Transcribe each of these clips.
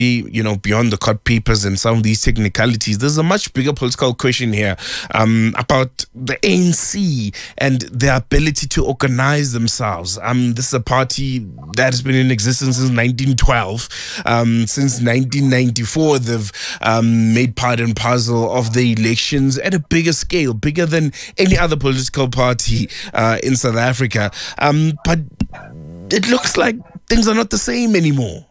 beyond the court papers and some of these technicalities, there's a much bigger political question here about the ANC and their ability to organize themselves. This is a party that has been in existence since 1912. Since 1994, they've made part and parcel of the elections at a bigger scale, bigger than any other political party in South Africa. But it looks like things are not the same anymore.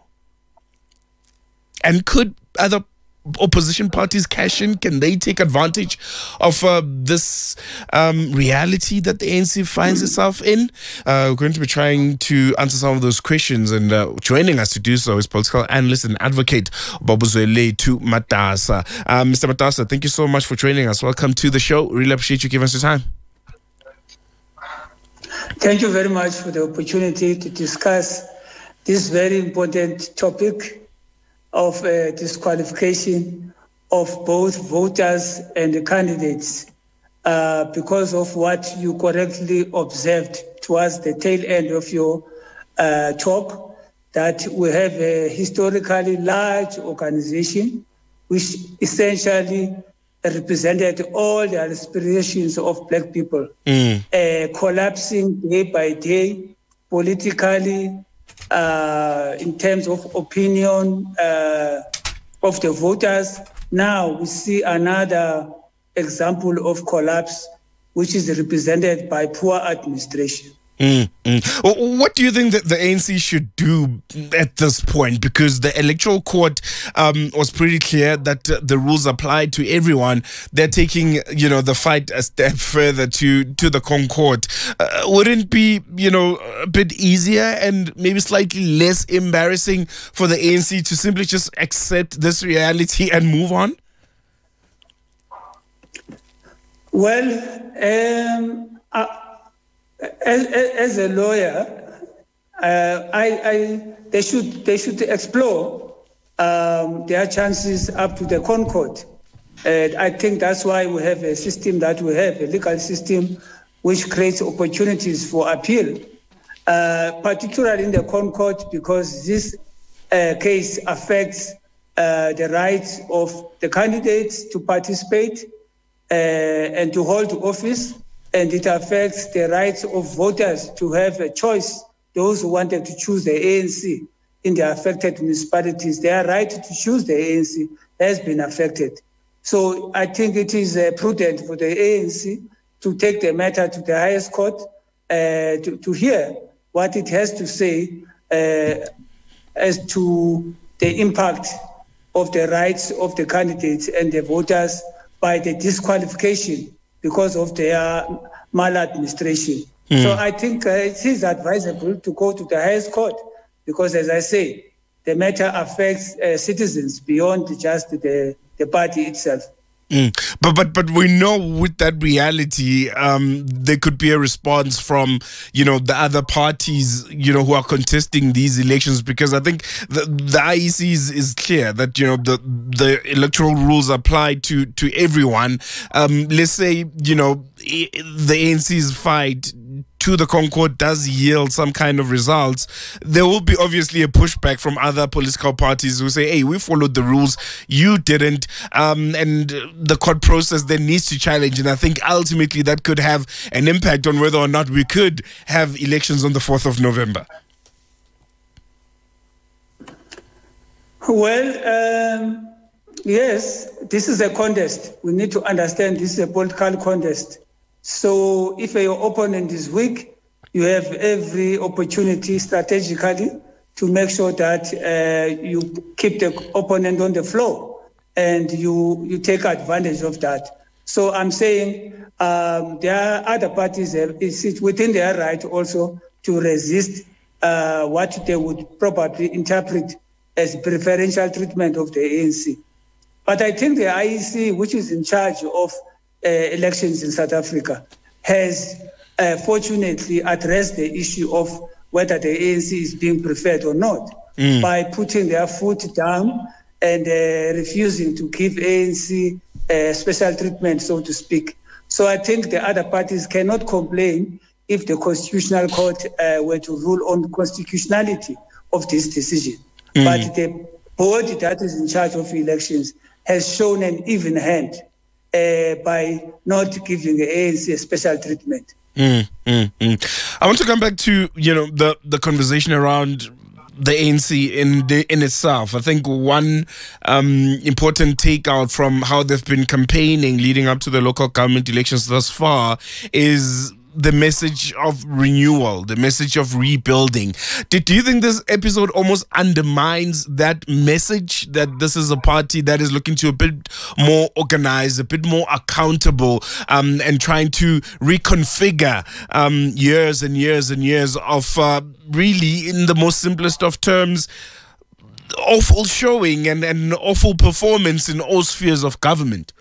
And could other opposition parties cash in? Can they take advantage of this reality that the ANC finds itself in? We're going to be trying to answer some of those questions, and joining us to do so is political analyst and advocate Babuzweli Matasa. Mr. Matasa, thank you so much for joining us. Welcome to the show. Really appreciate you giving us your time. Thank you very much for the opportunity to discuss this very important topic of disqualification of both voters and the candidates because of what you correctly observed towards the tail end of your talk, that we have a historically large organization which essentially represented all the aspirations of Black people, collapsing day by day politically, in terms of opinion of the voters. Now we see another example of collapse, which is represented by poor administration. What do you think that the ANC should do at this point? Because the Electoral Court was pretty clear that the rules apply to everyone. They're taking, the fight a step further to the Concord. Wouldn't it be, a bit easier and maybe slightly less embarrassing for the ANC to simply just accept this reality and move on? Well, as a lawyer, they should explore their chances up to the Concord. I think that's why we have a system that we have, a legal system which creates opportunities for appeal, particularly in the Concord, because this case affects the rights of the candidates to participate and to hold office. And it affects the rights of voters to have a choice. Those who wanted to choose the ANC in the affected municipalities, their right to choose the ANC has been affected. So I think it is prudent for the ANC to take the matter to the highest court to hear what it has to say as to the impact of the rights of the candidates and the voters by the disqualification because of their maladministration. So I think it is advisable to go to the highest court because, as I say, the matter affects citizens beyond just the party itself. But we know with that reality, there could be a response from, the other parties, who are contesting these elections, because I think the IEC is clear that, the electoral rules apply to everyone. Let's say, the ANC's fight to the Concord does yield some kind of results, there will be obviously a pushback from other political parties who say, hey, we followed the rules, you didn't, and the court process then needs to challenge. And I think ultimately that could have an impact on whether or not we could have elections on the 4th of November. Well, yes, this is a contest. We need to understand this is a political contest. So if your opponent is weak, you have every opportunity strategically to make sure that you keep the opponent on the floor and you take advantage of that. So I'm saying there are other parties, it's within their right also to resist what they would probably interpret as preferential treatment of the ANC. But I think the IEC, which is in charge of elections in South Africa, has fortunately addressed the issue of whether the ANC is being preferred or not by putting their foot down and refusing to give ANC special treatment, so to speak. So I think the other parties cannot complain if the Constitutional Court were to rule on the constitutionality of this decision. But the board that is in charge of elections has shown an even hand by not giving the ANC a special treatment. I want to come back to the conversation around the ANC in itself. I think one important takeout from how they've been campaigning leading up to the local government elections thus far is the message of renewal, the message of rebuilding. Do you think this episode almost undermines that message, that this is a party that is looking to a bit more organized, a bit more accountable, and trying to reconfigure years and years and years of really, in the most simplest of terms, awful showing and awful performance in all spheres of government?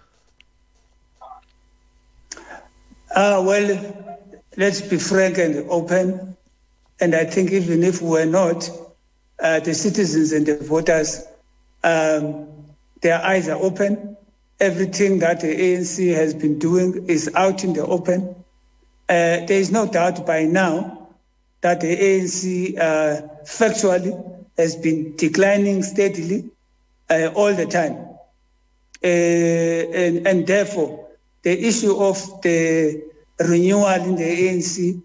Well, let's be frank and open. And I think even if we're not, the citizens and the voters, their eyes are open. Everything that the ANC has been doing is out in the open. There is no doubt by now that the ANC factually has been declining steadily all the time. And therefore, the issue of the renewal in the ANC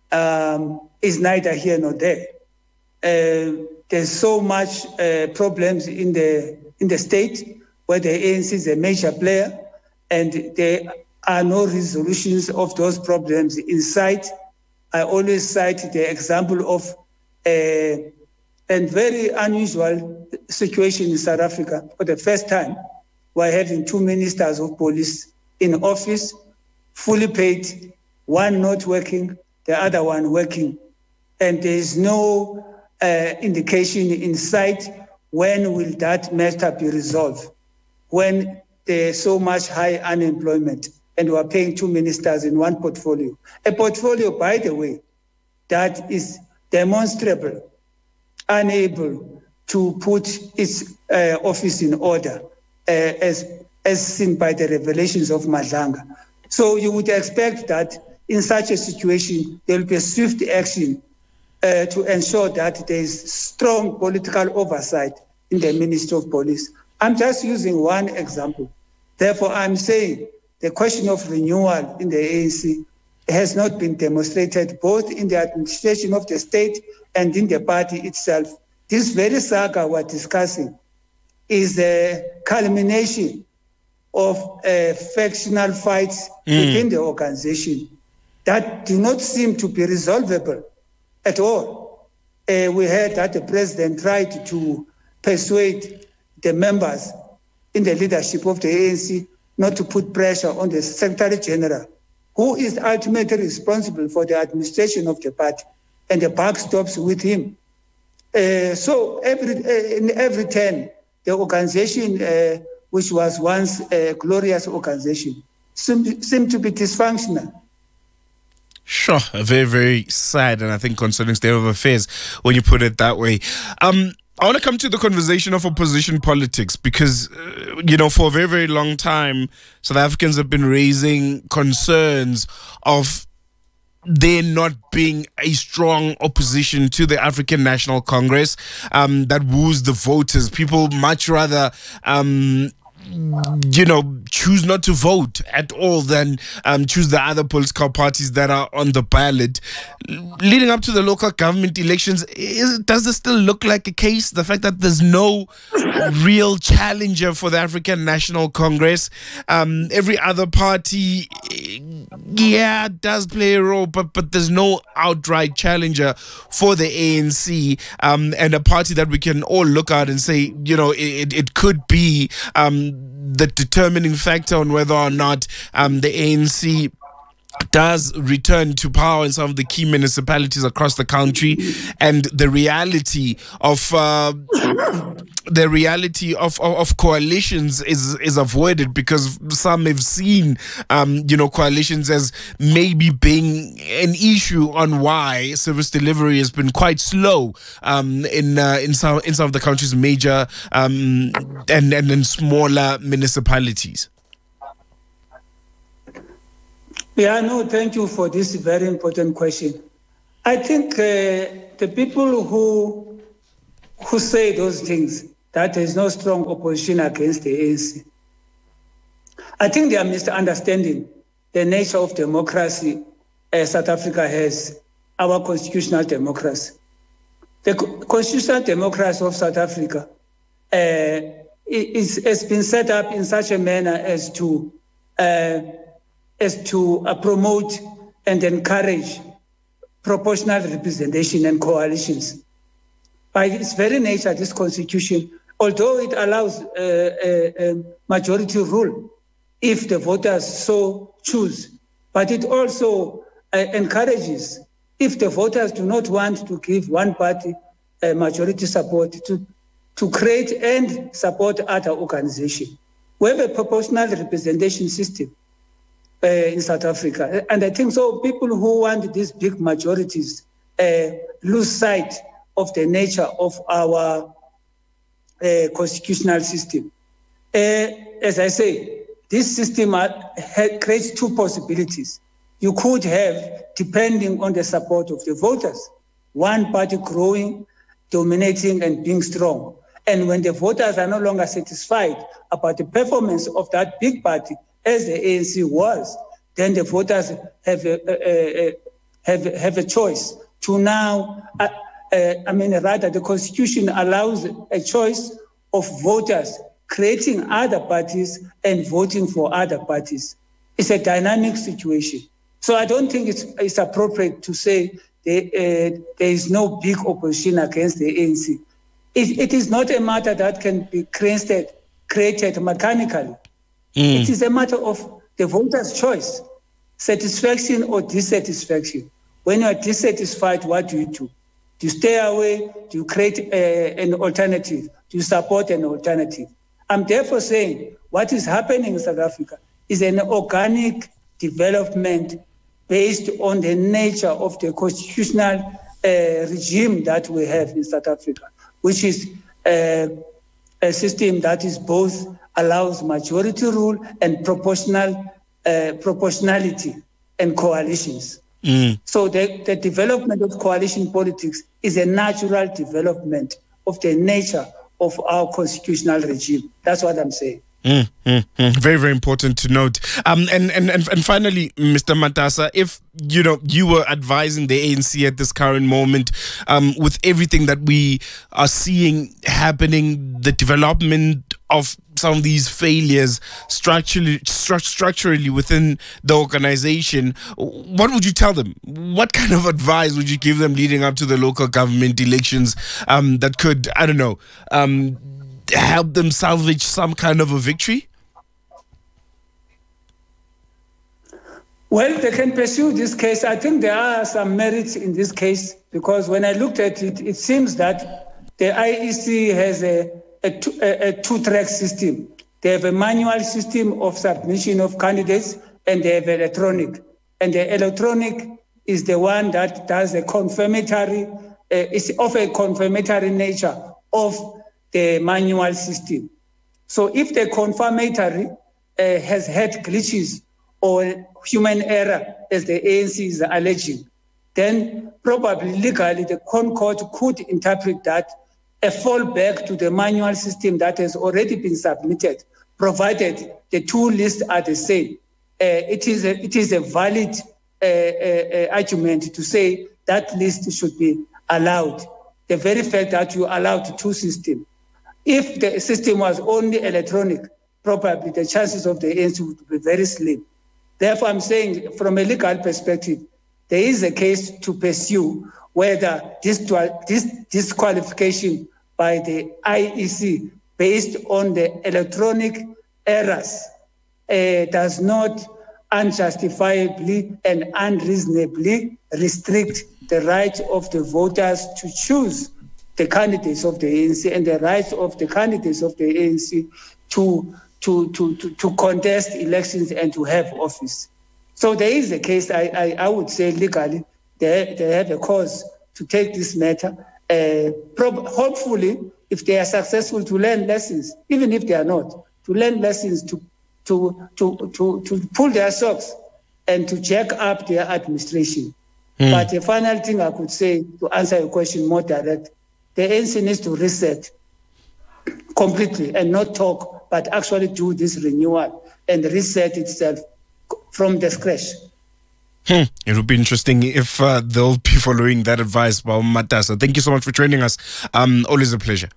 is neither here nor there. There's so much problems in the state where the ANC is a major player, and there are no resolutions of those problems in sight. I always cite the example of a very unusual situation in South Africa. For the first time, we're having 2 ministers of police in office, fully paid, one not working, the other one working. And there is no indication in sight when will that matter be resolved, when there's so much high unemployment and we're paying 2 ministers in one portfolio. A portfolio, by the way, that is demonstrable, unable to put its office in order, as seen by the revelations of Madlanga. So you would expect that in such a situation, there will be a swift action to ensure that there is strong political oversight in the Ministry of Police. I'm just using one example. Therefore, I'm saying the question of renewal in the ANC has not been demonstrated both in the administration of the state and in the party itself. This very saga we're discussing is a culmination of factional fights within the organization that do not seem to be resolvable at all. We heard that the president tried to persuade the members in the leadership of the ANC not to put pressure on the Secretary General, who is ultimately responsible for the administration of the party, and the buck stops with him. So in every turn, the organization, which was once a glorious organization, seemed to be dysfunctional. Sure, a very, very sad and I think concerning state of affairs when you put it that way. I want to come to the conversation of opposition politics because, for a very, very long time, South Africans have been raising concerns of there not being a strong opposition to the African National Congress that woos the voters. People much rather choose not to vote at all than choose the other political parties that are on the ballot. Leading up to the local government elections, does this still look like a case? The fact that there's no real challenger for the African National Congress. Every other party, does play a role, but there's no outright challenger for the ANC, and a party that we can all look at and say, it could be the determining factor on whether or not the ANC does return to power in some of the key municipalities across the country, and the reality of coalitions is avoided because some have seen coalitions as maybe being an issue on why service delivery has been quite slow in some of the country's major and in smaller municipalities. Thank you for this very important question. I think the people who say those things, that there is no strong opposition against the ANC. I think they are misunderstanding the nature of democracy South Africa has, our constitutional democracy. The constitutional democracy of South Africa has been set up in such a manner as to promote and encourage proportional representation and coalitions. By its very nature, this constitution, although it allows a majority rule if the voters so choose, but it also encourages, if the voters do not want to give one party majority support, to create and support other organizations. We have a proportional representation system in South Africa. And I think so people who want these big majorities lose sight of the nature of our constitutional system. As I say, this system creates two possibilities. You could have, depending on the support of the voters, one party growing, dominating and being strong. And when the voters are no longer satisfied about the performance of that big party, as the ANC was, then the voters have a choice to now, rather the Constitution allows a choice of voters creating other parties and voting for other parties. It's a dynamic situation. So I don't think it's appropriate to say there is no big opposition against the ANC. It is not a matter that can be created mechanically. It is a matter of the voter's choice, satisfaction or dissatisfaction. When you are dissatisfied, what do? Do you stay away? Do you create an alternative? Do you support an alternative? I'm therefore saying what is happening in South Africa is an organic development based on the nature of the constitutional regime that we have in South Africa, which is a system that is both allows majority rule and proportionality and coalitions. So the development of coalition politics is a natural development of the nature of our constitutional regime. That's what I'm saying. Very, very important to note. And finally, Mr. Matasa, if you were advising the ANC at this current moment, with everything that we are seeing happening, the development of some of these failures structurally within the organization, what would you tell them? What kind of advice would you give them leading up to the local government elections that could, help them salvage some kind of a victory? Well, they can pursue this case. I think there are some merits in this case, because when I looked at it, it seems that the IEC has a two-track system. They have a manual system of submission of candidates, and they have electronic. And the electronic is the one that does a confirmatory, is of a confirmatory nature of the manual system. So if the confirmatory has had glitches or human error, as the ANC is alleging, then probably legally the Concord could interpret that a fallback to the manual system that has already been submitted, provided the two lists are the same. It is a valid argument to say that list should be allowed. The very fact that you allowed two systems. If the system was only electronic, probably the chances of the ANC would be very slim. Therefore, I'm saying from a legal perspective, there is a case to pursue whether this disqualification by the IEC based on the electronic errors does not unjustifiably and unreasonably restrict the right of the voters to choose the candidates of the ANC and the rights of the candidates of the ANC to contest elections and to have office. So there is a case, I would say legally, they have a cause to take this matter. Hopefully, if they are successful, to learn lessons, even if they are not, to learn lessons to pull their socks and to jack up their administration. But the final thing I could say to answer your question more direct, the ANC needs to reset. completely and not talk, but actually do this renewal and reset itself from the scratch. It would be interesting if they'll be following that advice by Matasa. Thank you so much for joining us. Always a pleasure.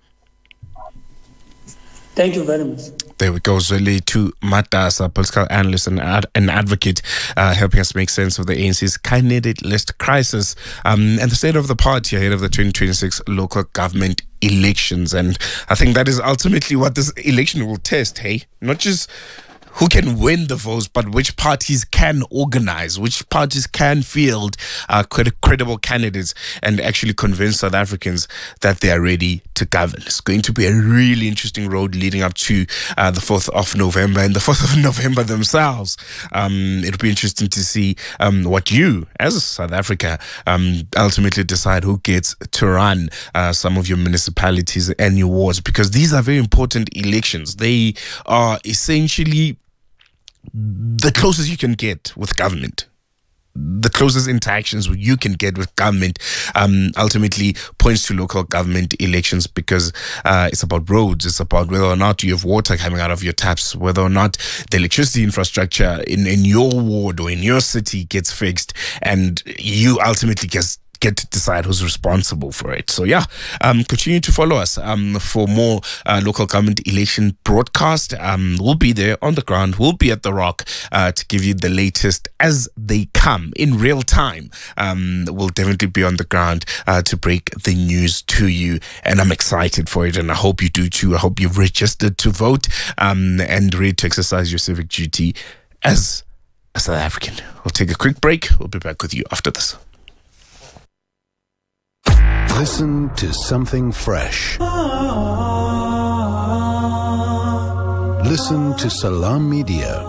Thank you very much. There we go, Zweli to Matasa, political analyst and advocate, helping us make sense of the ANC's candidate list crisis and the state of the party ahead of the 2026 local government elections. And I think that is ultimately what this election will test, hey? Not just who can win the votes, but which parties can organize, which parties can field credible candidates and actually convince South Africans that they are ready to govern. It's going to be a really interesting road leading up to the 4th of November and the 4th of November themselves. It'll be interesting to see what you, as South Africa, ultimately decide who gets to run some of your municipalities and your wards, because these are very important elections. They are essentially the closest you can get with government, the closest interactions you can get with government, ultimately points to local government elections, because it's about roads, it's about whether or not you have water coming out of your taps, whether or not the electricity infrastructure in your ward or in your city gets fixed, and you ultimately get to decide who's responsible for it. So yeah, continue to follow us for more local government election broadcast. We'll be there on the ground. We'll be at the Rock to give you the latest as they come in real time. We'll definitely be on the ground to break the news to you, and I'm excited for it, and I hope you do too. I hope you've registered to vote and ready to exercise your civic duty as a South African. We'll take a quick break. We'll be back with you after this. Listen to something fresh. Listen to Salam Media.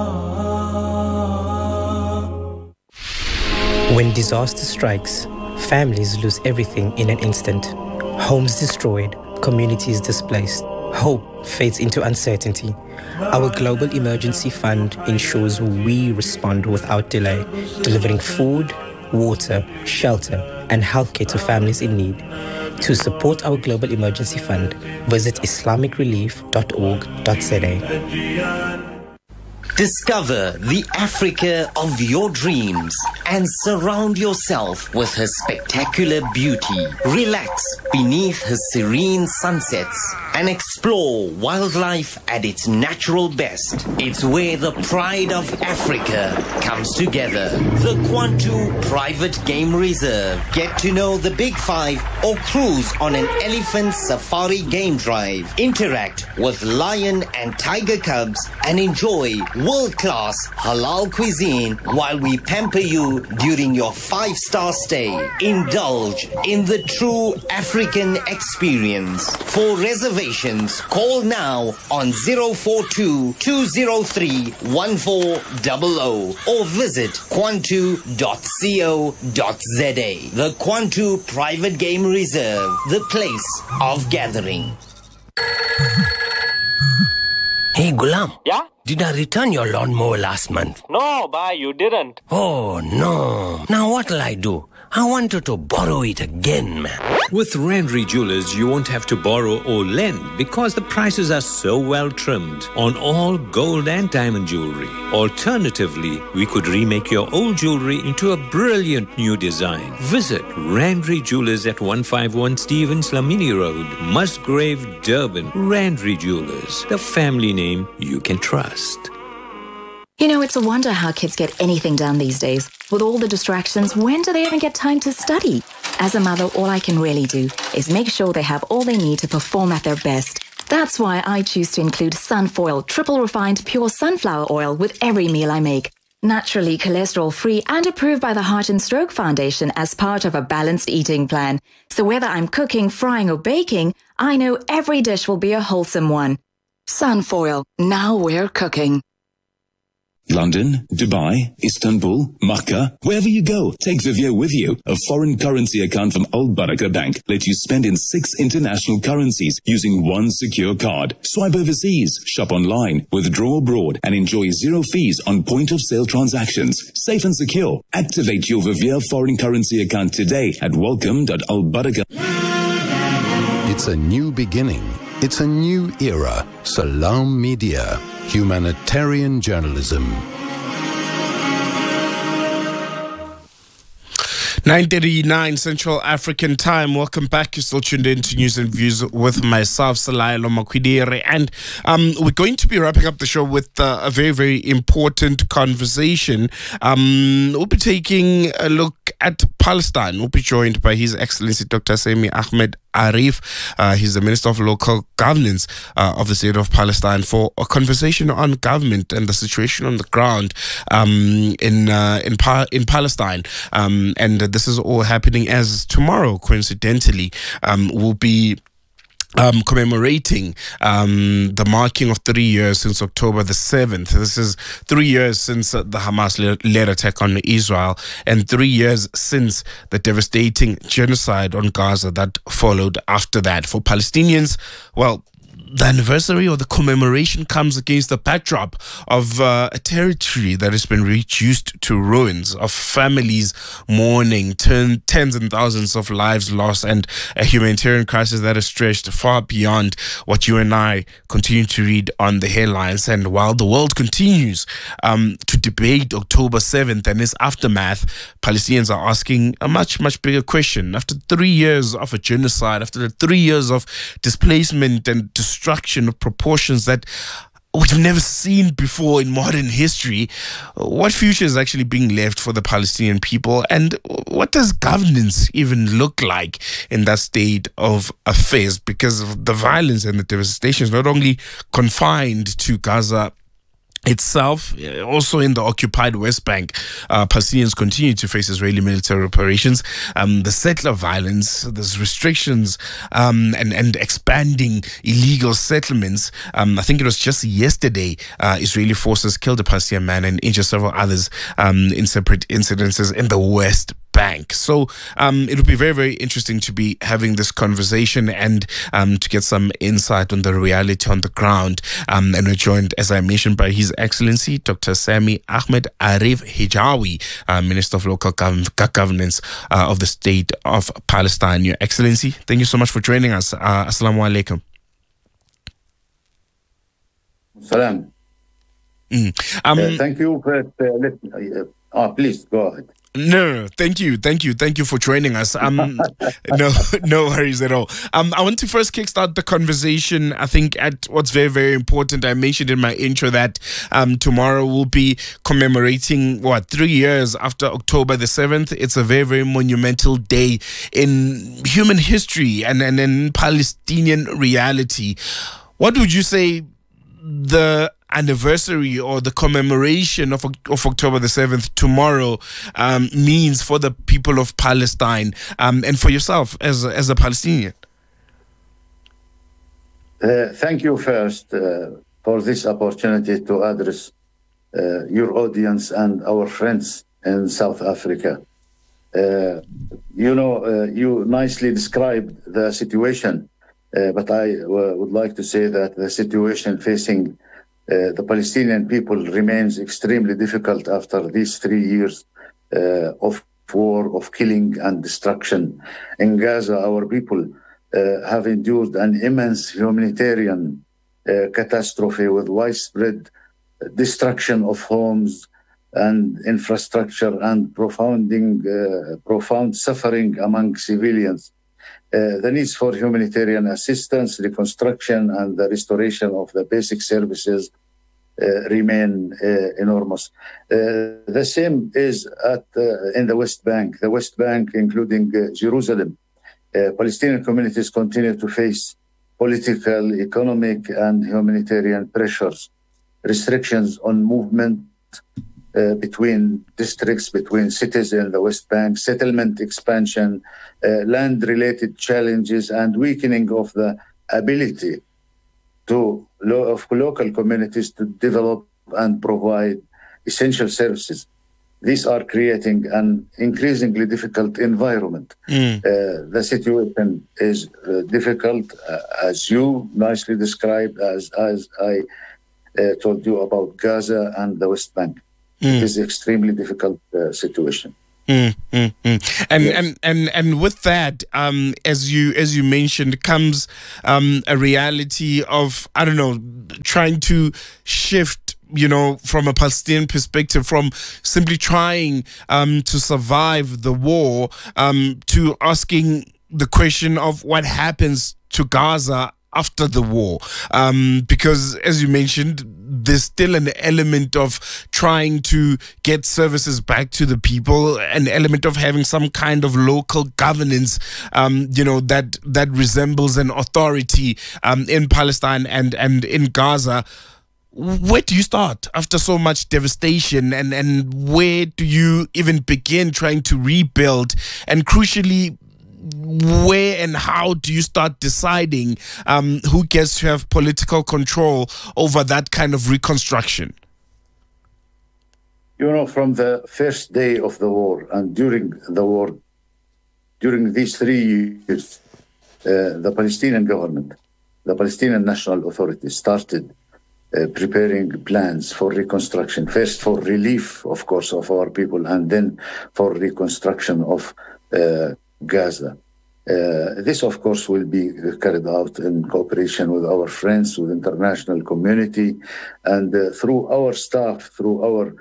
When disaster strikes, families lose everything in an instant. Homes destroyed, communities displaced. Hope fades into uncertainty. Our Global Emergency Fund ensures we respond without delay, delivering food, water, shelter, and healthcare to families in need. To support our Global Emergency Fund, visit islamicrelief.org.za. Discover the Africa of your dreams and surround yourself with her spectacular beauty. Relax beneath her serene sunsets and explore wildlife at its natural best. It's where the pride of Africa comes together. The Kwantu Private Game Reserve. Get to know the Big Five or cruise on an elephant safari game drive. Interact with lion and tiger cubs and enjoy world-class halal cuisine while we pamper you during your 5-star stay. Indulge in the true African experience. For reservations, call now on 042-203-1400 or visit kwantu.co.za. The Kwantu Private Game Reserve, the place of gathering. Hey, Gulam. Yeah? Did I return your lawnmower last month? No, bye, you didn't. Oh, no. Now what'll I do? I wanted to borrow it again, man. With Randry Jewelers, you won't have to borrow or lend because the prices are so well trimmed on all gold and diamond jewelry. Alternatively, we could remake your old jewelry into a brilliant new design. Visit Randry Jewelers at 151 Stevens Lamini Road, Musgrave, Durban. Randry Jewelers, the family name you can trust. You know, it's a wonder how kids get anything done these days. With all the distractions, when do they even get time to study? As a mother, all I can really do is make sure they have all they need to perform at their best. That's why I choose to include Sunfoil triple refined pure sunflower oil with every meal I make. Naturally cholesterol-free and approved by the Heart and Stroke Foundation as part of a balanced eating plan. So whether I'm cooking, frying or baking, I know every dish will be a wholesome one. Sunfoil, now we're cooking. London, Dubai, Istanbul, Makkah, wherever you go, take Vivier with you. A foreign currency account from Al Baraka Bank lets you spend in 6 international currencies using one secure card. Swipe overseas, shop online, withdraw abroad, and enjoy 0 fees on point-of-sale transactions. Safe and secure. Activate your Vivier foreign currency account today at welcome.albaraka. It's a new beginning, It's a new era. Salam Media. Humanitarian journalism. 9:39 Central African Time. Welcome back. You're still tuned in to News and Views with myself, Salailo Makwidire. And we're going to be wrapping up the show with a very, very important conversation. We'll be taking a look at Palestine. We'll be joined by His Excellency Dr. Sami Ahmed Arif. He's the Minister of Local Governance of the State of Palestine, for a conversation on government and the situation on the ground in Palestine. And this is all happening as tomorrow, coincidentally, will be commemorating the marking of 3 years since October the 7th. This is 3 years since the Hamas-led attack on Israel, and 3 years since the devastating genocide on Gaza that followed after that. For Palestinians, well, the anniversary or the commemoration comes against the backdrop of a territory that has been reduced to ruins, of families mourning, tens and thousands of lives lost, and a humanitarian crisis that has stretched far beyond what you and I continue to read on the headlines. And while the world continues to debate October 7th and its aftermath, Palestinians are asking a much, much bigger question. After 3 years of a genocide, after 3 years of displacement and destruction of proportions that we've never seen before in modern history, what future is actually being left for the Palestinian people, and what does governance even look like in that state of affairs? Because of the violence and the devastation is not only confined to Gaza itself, also in the occupied West Bank, Palestinians continue to face Israeli military operations, the settler violence, there's restrictions, and expanding illegal settlements. I think it was just yesterday, Israeli forces killed a Palestinian man and injured several others in separate incidences in the West Bank. So it'll be very, very interesting to be having this conversation and to get some insight on the reality on the ground. And we're joined, as I mentioned, by His Excellency Dr. Sami Ahmed Arif Hijawi, Minister of Local Governance of the State of Palestine. Your Excellency, thank you so much for joining us. Assalamu alaikum. Salam. Thank you for please go ahead. No, thank you for joining us. No worries at all. I want to first kickstart the conversation, I think, at what's very, very important. I mentioned in my intro that tomorrow we'll be commemorating 3 years after October the 7th. It's a very, very monumental day in human history and in Palestinian reality. What would you say the anniversary or the commemoration of October the 7th tomorrow means for the people of Palestine and for yourself as a Palestinian? Thank you first for this opportunity to address your audience and our friends in South Africa. You nicely described the situation, but I would like to say that the situation facing the Palestinian people remains extremely difficult after these 3 years of war, of killing and destruction. In Gaza, our people have endured an immense humanitarian catastrophe with widespread destruction of homes and infrastructure and profound suffering among civilians. The needs for humanitarian assistance, reconstruction, and the restoration of the basic services remain enormous. The same is in the West Bank. The West Bank, including Jerusalem, Palestinian communities continue to face political, economic, and humanitarian pressures, restrictions on movement between districts, between cities in the West Bank, settlement expansion, land-related challenges, and weakening of the ability of local communities to develop and provide essential services. These are creating an increasingly difficult environment. The situation is difficult, as you nicely described, as I told you about Gaza and the West Bank. It is an extremely difficult situation. And with that, as you mentioned, comes a reality of, I don't know, trying to shift, from a Palestinian perspective, from simply trying to survive the war to asking the question of what happens to Gaza after the war, because as you mentioned, there's still an element of trying to get services back to the people, an element of having some kind of local governance, that resembles an authority in Palestine and in Gaza. Where do you start after so much devastation, and where do you even begin trying to rebuild? And crucially, where and how do you start deciding who gets to have political control over that kind of reconstruction? From the first day of the war and during the war, during these 3 years, the Palestinian government, the Palestinian National Authority started preparing plans for reconstruction, first for relief, of course, of our people, and then for reconstruction of Gaza. This, of course, will be carried out in cooperation with our friends, with international community, and through our staff, through our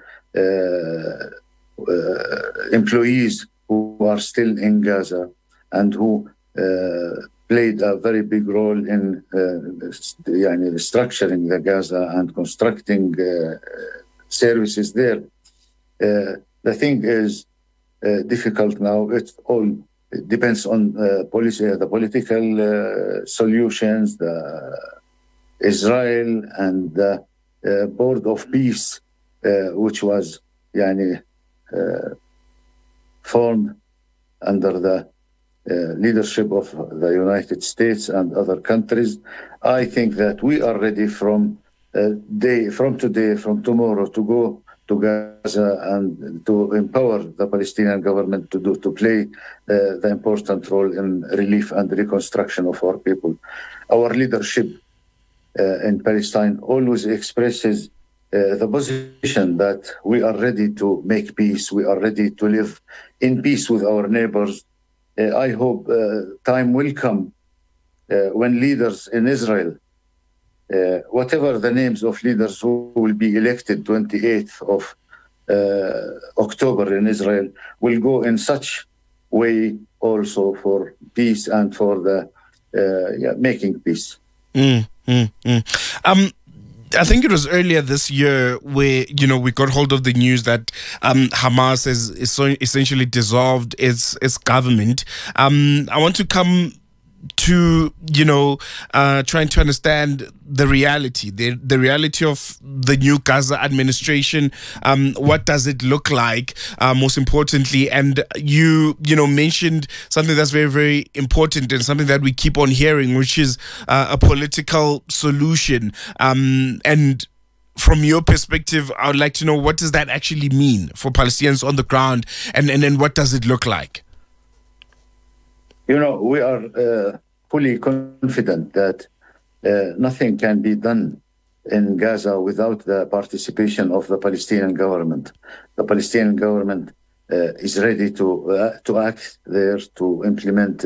employees who are still in Gaza and who played a very big role in structuring the Gaza and constructing services there. The thing is difficult now. It depends on policy, the political solutions, the Israel and the Board of Peace, which was formed under the leadership of the United States and other countries. I think that we are ready from tomorrow to go to Gaza and to empower the Palestinian government to play the important role in relief and reconstruction of our people. Our leadership in Palestine always expresses the position that we are ready to make peace, we are ready to live in peace with our neighbors. I hope time will come when leaders in Israel, whatever the names of leaders who will be elected 28th of October in Israel, will go in such way also for peace and for the making peace. I think it was earlier this year where, we got hold of the news that Hamas has essentially dissolved its government. I want to come to, trying to understand the reality, the reality of the new Gaza administration. What does it look like, most importantly? And you mentioned something that's very, very important and something that we keep on hearing, which is a political solution. And from your perspective, I would like to know, what does that actually mean for Palestinians on the ground, and then what does it look like? We are fully confident that nothing can be done in Gaza without the participation of the Palestinian government. The Palestinian government is ready to act there, to implement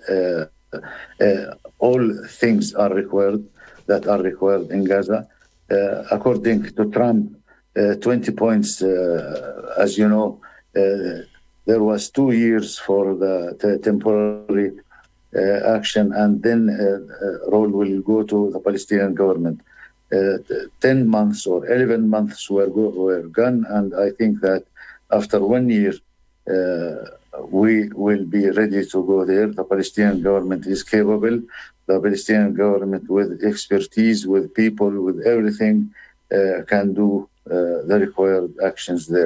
all things that are required in Gaza. According to Trump, 20 points, as you know, there was 2 years for the temporary action, and then role will go to the Palestinian government. 10 months or 11 months were gone, and I think that after 1 year, we will be ready to go there. The Palestinian government is capable. The Palestinian government, with expertise, with people, with everything, can do the required actions there.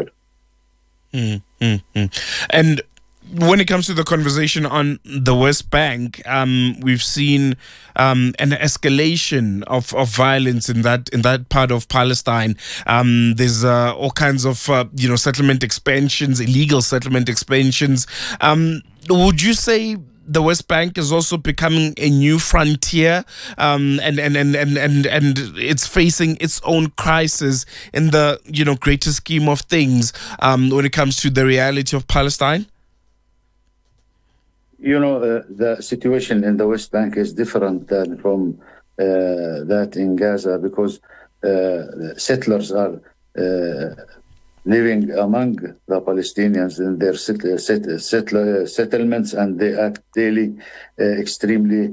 And when it comes to the conversation on the West Bank, we've seen an escalation of violence in that part of Palestine. There's all kinds of settlement expansions, illegal settlement expansions. Would you say the West Bank is also becoming a new frontier, and it's facing its own crisis in the greater scheme of things when it comes to the reality of Palestine? The situation in the West Bank is different than from that in Gaza, because settlers are living among the Palestinians in their settlements, and they act daily extremely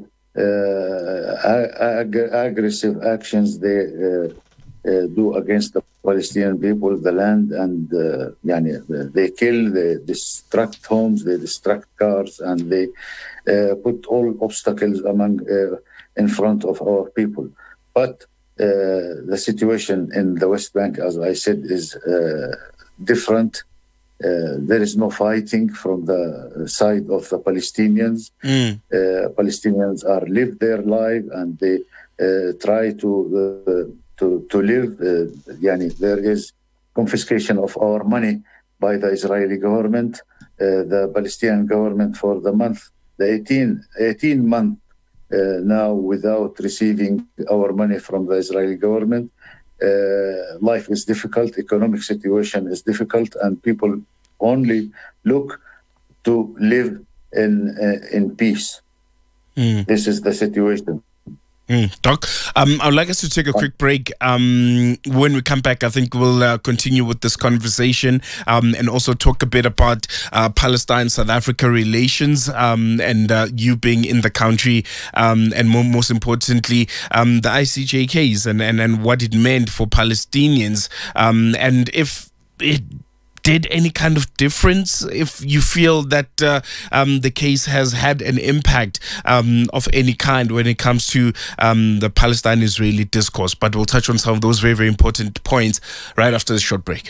aggressive actions they do against the Palestinian people, the land, and they kill, they destruct homes, they destruct cars, and they put all obstacles in front of our people. But the situation in the West Bank, as I said, is different. There is no fighting from the side of the Palestinians. Palestinians are live their life, and they try to live. There is confiscation of our money by the Israeli government. The Palestinian government for the month, the 18 month now without receiving our money from the Israeli government. Life is difficult, economic situation is difficult, and people only look to live in peace. This is the situation. Doc, I'd like us to take a quick break. When we come back, I think we'll continue with this conversation and also talk a bit about Palestine-South Africa relations and you being in the country and most importantly, the ICJ case and what it meant for Palestinians and if it did any kind of difference, if you feel that the case has had an impact of any kind when it comes to the Palestine-Israeli discourse. But we'll touch on some of those very, very important points right after this short break.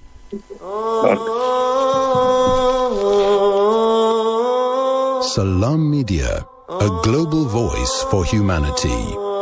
Salam Media, a global voice for humanity.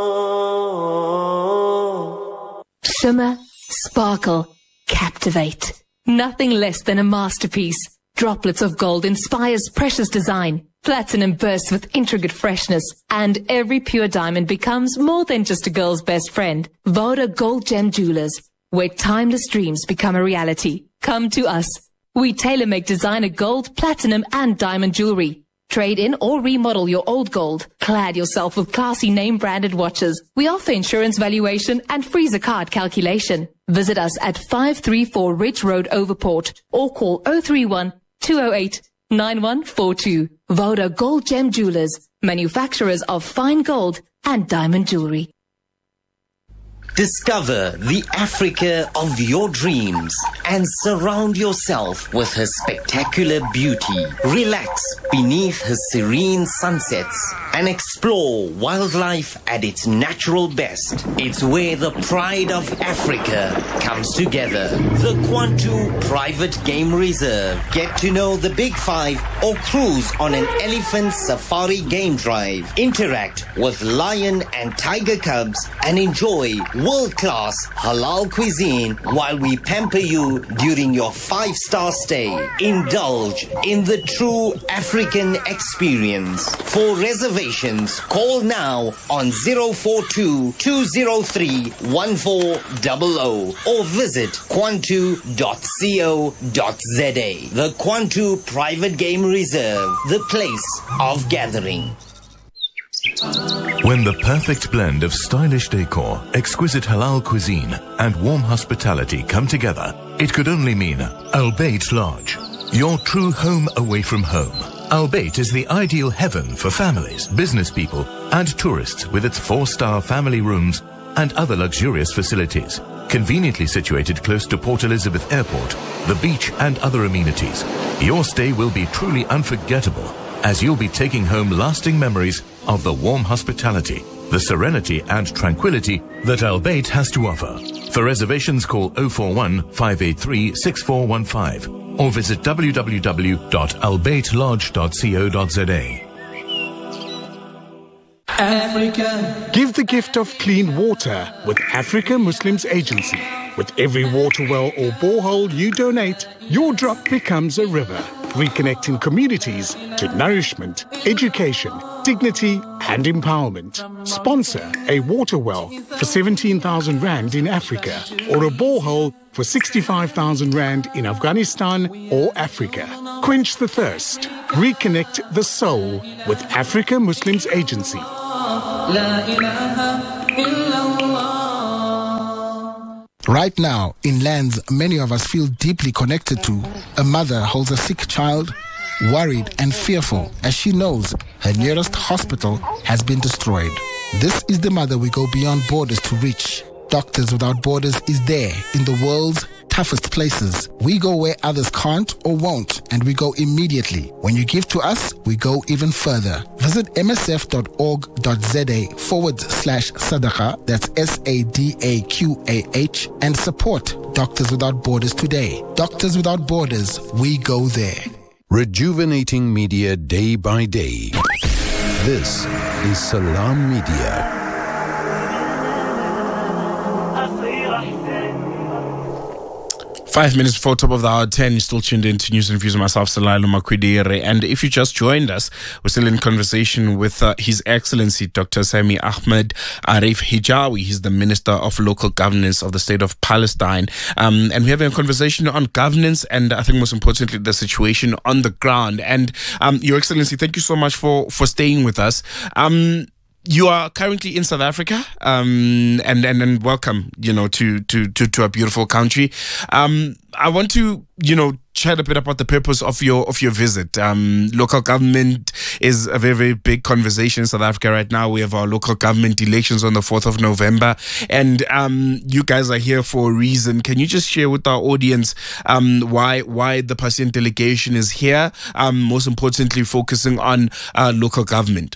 Shimmer, sparkle, captivate. Nothing less than a masterpiece. Droplets of gold inspires precious design. Platinum bursts with intricate freshness. And every pure diamond becomes more than just a girl's best friend. Voda Gold Gem Jewelers, where timeless dreams become a reality. Come to us. We tailor-make designer gold, platinum, and diamond jewelry. Trade in or remodel your old gold. Clad yourself with classy name-branded watches. We offer insurance valuation and freezer card calculation. Visit us at 534 Ridge Road, Overport, or call 031-208-9142. Voda Gold Gem Jewelers, manufacturers of fine gold and diamond jewelry. Discover the Africa of your dreams and surround yourself with her spectacular beauty. Relax beneath her serene sunsets and explore wildlife at its natural best. It's where the pride of Africa comes together. The Kwantu Private Game Reserve. Get to know the Big Five or cruise on an elephant safari game drive. Interact with lion and tiger cubs and enjoy world-class halal cuisine while we pamper you during your 5-star stay. Indulge in the true African experience. For reservations, call now on 042-203-1400 or visit kwantu.co.za. The Kwantu Private Game Reserve, the place of gathering. When the perfect blend of stylish decor, exquisite halal cuisine, and warm hospitality come together, it could only mean Al Bayt Lodge, your true home away from home. Al Bayt is the ideal heaven for families, business people, and tourists with its 4-star family rooms and other luxurious facilities. Conveniently situated close to Port Elizabeth Airport, the beach, and other amenities, your stay will be truly unforgettable, as you'll be taking home lasting memories of the warm hospitality, the serenity and tranquility that Al Bayt has to offer. For reservations, call 041-583-6415 or visit www.albaytlodge.co.za. Africa. Give the gift of clean water with Africa Muslims Agency. With every water well or borehole you donate, your drop becomes a river. reconnecting communities to nourishment, education, dignity and empowerment. Sponsor a water well for 17,000 Rand in Africa or a borehole for 65,000 Rand in Afghanistan or Africa. Quench the thirst. Reconnect the soul with Africa Muslims Agency. Right now, in lands many of us feel deeply connected to, a mother holds a sick child, worried and fearful as she knows her nearest hospital has been destroyed. This is the mother we go beyond borders to reach. Doctors Without Borders is there in the world's toughest places. We go where others can't or won't, and we go immediately. When you give to us, we go even further. Visit msf.org.za/sadaqa, that's SADAQAH, and support Doctors Without Borders today. Doctors Without Borders, we go there. Rejuvenating media day by day. This is Salam Media. 5 minutes before top of the hour 10, you're still tuned in to News and Views with myself, Salailo Makwidire. And if you just joined us, we're still in conversation with His Excellency Dr. Sami Ahmed Arif Hijawi. He's the Minister of Local Governance of the State of Palestine. And we're having a conversation on governance and I think most importantly, the situation on the ground. And Your Excellency, thank you so much for staying with us. You are currently in South Africa, and welcome, to a beautiful country. I want to, chat a bit about the purpose of your visit. Local government is a very, very big conversation in South Africa right now. We have our local government elections on the 4th of November, and you guys are here for a reason. Can you just share with our audience why the Palestinian delegation is here? Most importantly, focusing on local government.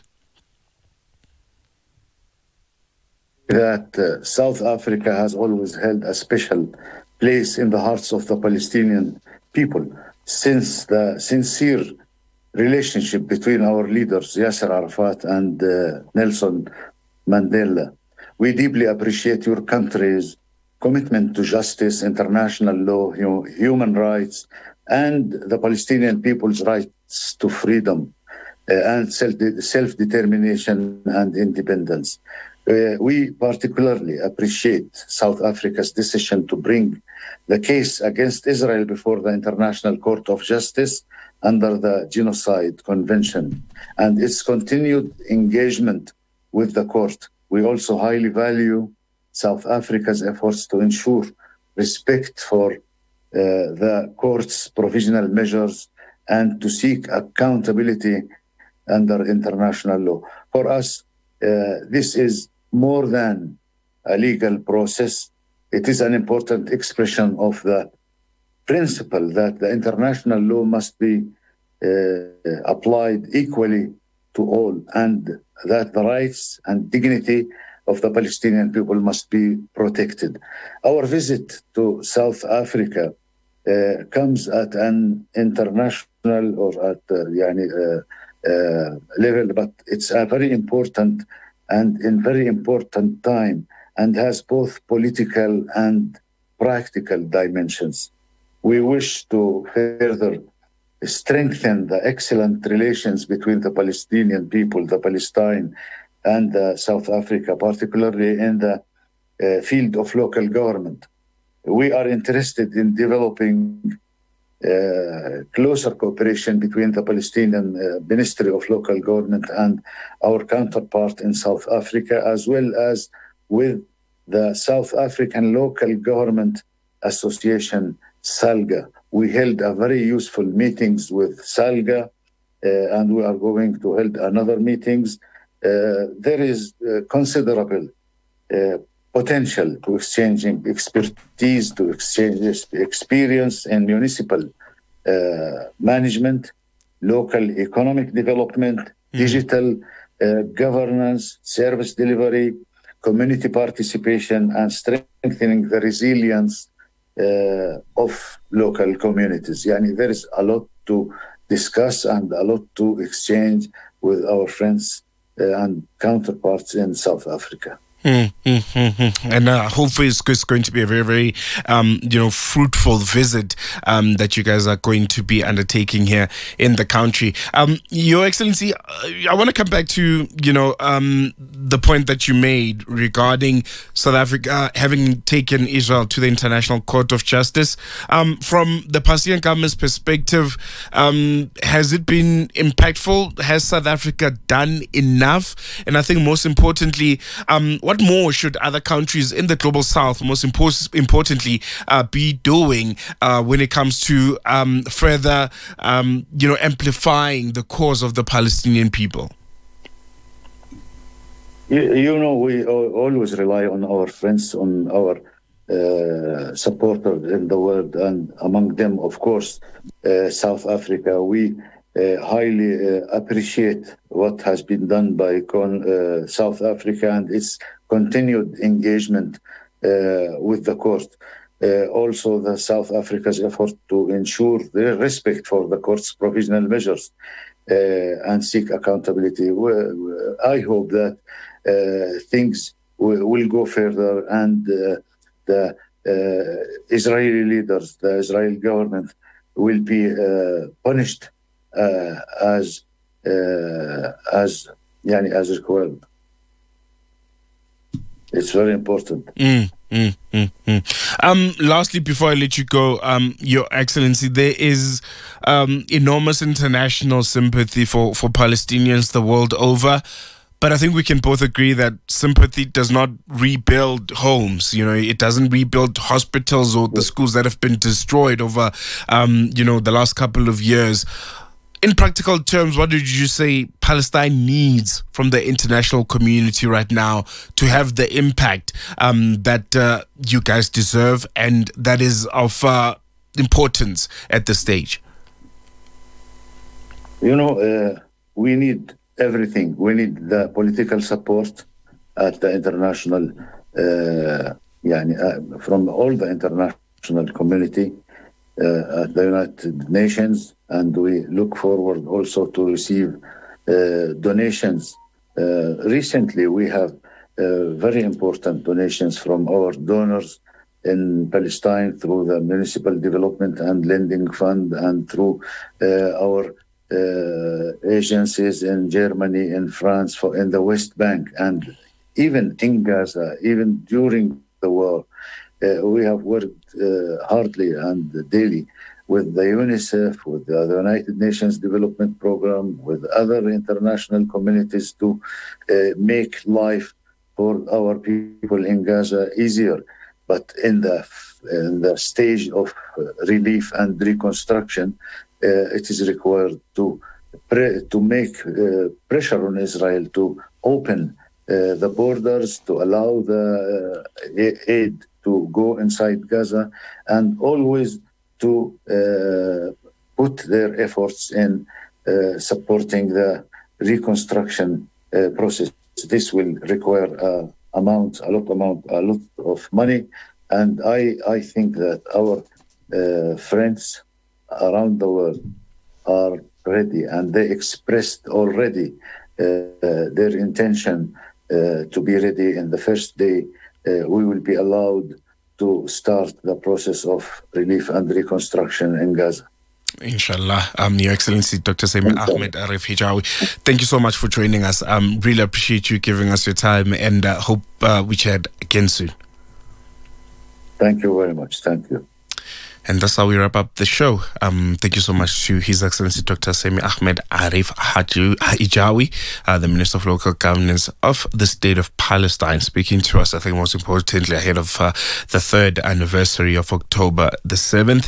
That South Africa has always held a special place in the hearts of the Palestinian people since the sincere relationship between our leaders, Yasser Arafat and Nelson Mandela. We deeply appreciate your country's commitment to justice, international law, human rights, and the Palestinian people's rights to freedom and self-determination and independence. We particularly appreciate South Africa's decision to bring the case against Israel before the International Court of Justice under the Genocide Convention and its continued engagement with the court. We also highly value South Africa's efforts to ensure respect for the court's provisional measures and to seek accountability under international law. For us, this is more than a legal process. It is an important expression of the principle that the international law must be applied equally to all, and that the rights and dignity of the Palestinian people must be protected. Our visit to South Africa comes at an international or at level, but it's a very important and in very important time and has both political and practical dimensions. We wish to further strengthen the excellent relations between the Palestinian people, the Palestine, and South Africa, particularly in the field of local government. We are interested in developing closer cooperation between the Palestinian Ministry of Local Government and our counterpart in South Africa, as well as with the South African Local Government Association, SALGA. We held a very useful meetings with SALGA, and we are going to hold another meetings. There is considerable potential to exchanging expertise, to exchange experience in municipal management, local economic development, digital governance, service delivery, community participation, and strengthening the resilience of local communities. There is a lot to discuss and a lot to exchange with our friends and counterparts in South Africa. And hopefully it's going to be a very, very, fruitful visit that you guys are going to be undertaking here in the country. Your Excellency, I want to come back to, the point that you made regarding South Africa having taken Israel to the International Court of Justice. From the Palestinian government's perspective, has it been impactful? Has South Africa done enough? And I think most importantly, what more should other countries in the global south, most importantly, be doing when it comes to further, amplifying the cause of the Palestinian people? We always rely on our friends, on our supporters in the world, and among them, of course, South Africa. We highly appreciate what has been done by South Africa and its continued engagement with the court. Also, the South Africa's effort to ensure the respect for the court's provisional measures and seek accountability. I hope that things will go further, and the Israeli leaders, the Israeli government, will be punished as required. It's very important. Lastly, before I let you go, Your Excellency, there is enormous international sympathy for Palestinians the world over. But I think we can both agree that sympathy does not rebuild homes. It doesn't rebuild hospitals or the schools that have been destroyed over, the last couple of years. In practical terms, what did you say Palestine needs from the international community right now to have the impact that you guys deserve and that is of importance at this stage? We need everything. We need the political support at the international, from all the international community, at the United Nations, and we look forward also to receive donations. Recently, we have very important donations from our donors in Palestine through the Municipal Development and Lending Fund and through our agencies in Germany, in France, in the West Bank, and even in Gaza, even during the war. We have worked hardly and daily with the UNICEF, with the United Nations Development Program, with other international communities to make life for our people in Gaza easier. But in the stage of relief and reconstruction, it is required to make pressure on Israel to open the borders, to allow the aid to go inside Gaza, and always to put their efforts in supporting the reconstruction process. This will require a lot of money, and I think that our friends around the world are ready, and they expressed already their intention to be ready in the first day. We will be allowed to start the process of relief and reconstruction in Gaza. Inshallah. Your Excellency, Dr. Sami Ahmed Arif Hijawi, thank you so much for joining us. Really appreciate you giving us your time, and hope we chat again soon. Thank you very much. Thank you. And that's how we wrap up the show. Thank you so much to His Excellency Dr. Sami Ahmed Arif Hijawi, the Minister of Local Governance of the State of Palestine, speaking to us, I think most importantly, ahead of the 3rd anniversary of October the 7th.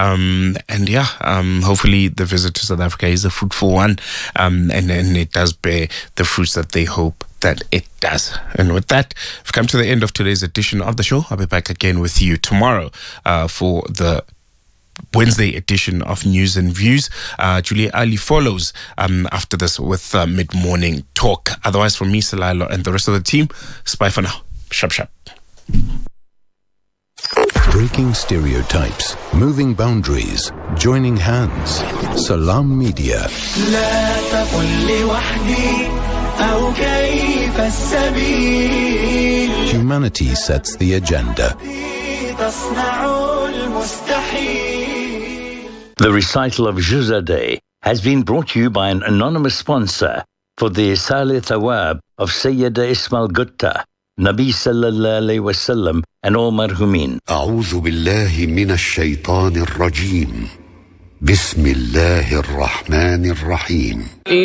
Hopefully the visit to South Africa is a fruitful one, and it does bear the fruits that they hope that it does. And with that, we've come to the end of today's edition of the show. I'll be back again with you tomorrow for the Wednesday edition of News and Views. Julia Ali follows after this with Mid-Morning Talk. Otherwise, from me, Salalo, and the rest of the team, it's bye for now. Shap, shap. Breaking stereotypes, moving boundaries, joining hands. Salam Media. أو كيف السبيل humanity sets the agenda. The recital of Juzadeh has been brought to you by an anonymous sponsor for the Salih Thawab of Sayyida Ismail Gutta, Nabi Sallallahu Alaihi Wasallam and all marhumin. أعوذ بالله من الشيطان الرجيم. بسم الله الرحمن الرحيم.